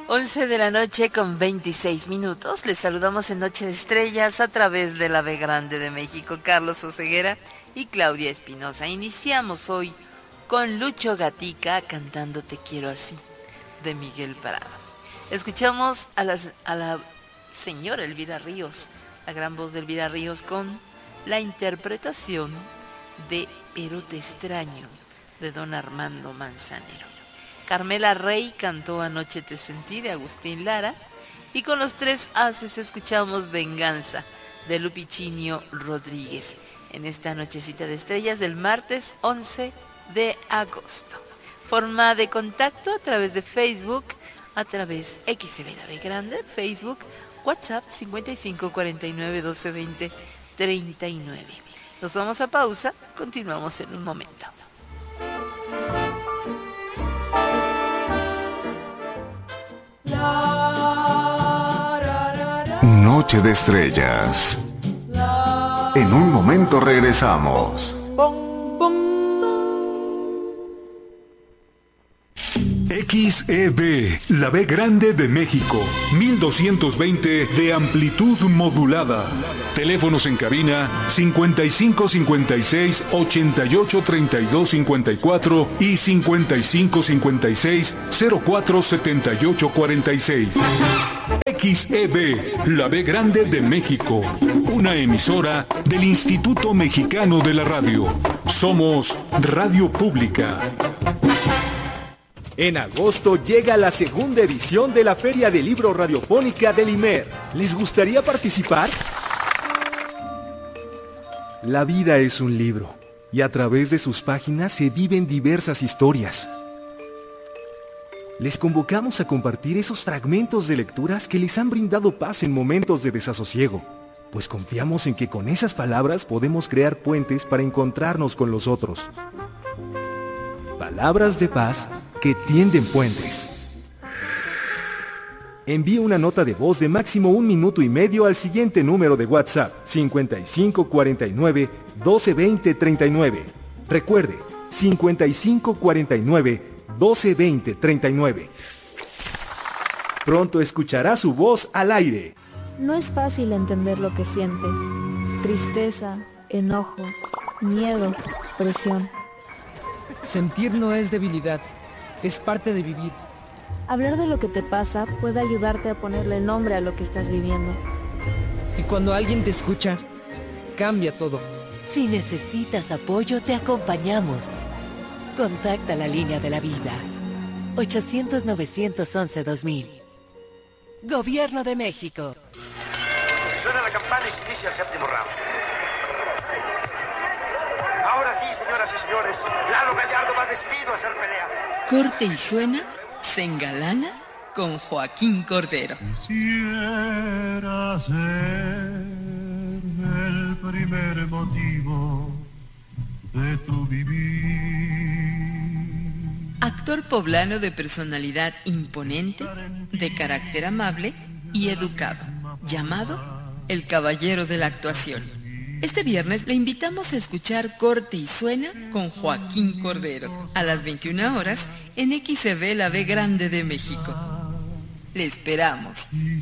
11 de la noche con 26 minutos. Les saludamos en Noche de Estrellas a través de la B Grande de México. Carlos Oseguera y Claudia Espinosa. Iniciamos hoy con Lucho Gatica cantando Te quiero así, de Miguel Parado. Escuchamos a la señora Elvira Ríos, la gran voz de Elvira Ríos, con la interpretación de Erote Extraño de don Armando Manzanero. Carmela Rey cantó Anoche te sentí de Agustín Lara, y con los Tres Haces escuchamos Venganza de Lupichinio Rodríguez en esta nochecita de estrellas del martes 11 de agosto. Forma de contacto a través de Facebook, a través XB La B Grande, Facebook, WhatsApp 55 49 12 20 39. Nos vamos a pausa, continuamos en un momento. Noche de Estrellas. En un momento regresamos. XEB, la B Grande de México, 1220 de amplitud modulada. Teléfonos en cabina 55 56 88 32 54 y 55 56 04 78 46. XEB, la B Grande de México, una emisora del Instituto Mexicano de la Radio. Somos Radio Pública. En agosto llega la segunda edición de la Feria del Libro Radiofónica del IMER. ¿Les gustaría participar? La vida es un libro, y a través de sus páginas se viven diversas historias. Les convocamos a compartir esos fragmentos de lecturas que les han brindado paz en momentos de desasosiego, pues confiamos en que con esas palabras podemos crear puentes para encontrarnos con los otros. Palabras de paz que tienden puentes. Envíe una nota de voz de máximo 1 minuto y medio al siguiente número de WhatsApp 55 49 12 20 39. Recuerde, 55 49 12 20 39. Pronto escuchará su voz al aire. No es fácil entender lo que sientes. Tristeza, enojo, miedo, presión. Sentir no es debilidad, es parte de vivir. Hablar de lo que te pasa puede ayudarte a ponerle nombre a lo que estás viviendo. Y cuando alguien te escucha, cambia todo. Si necesitas apoyo, te acompañamos. Contacta la línea de la vida. 800-911-2000. Gobierno de México. Suena la campana y se inicia el séptimo round. Ahora sí, señoras y señores, Lalo Gallardo va decidido a hacer pelea. Corte y suena, se engalana con Joaquín Cordero. Quisiera ser el primer motivo de tu vivir. Actor poblano de personalidad imponente, de carácter amable y educado, llamado el caballero de la actuación. Este viernes le invitamos a escuchar Corte y Suena con Joaquín Cordero a las 21 horas en XCB La B Grande de México. Le esperamos.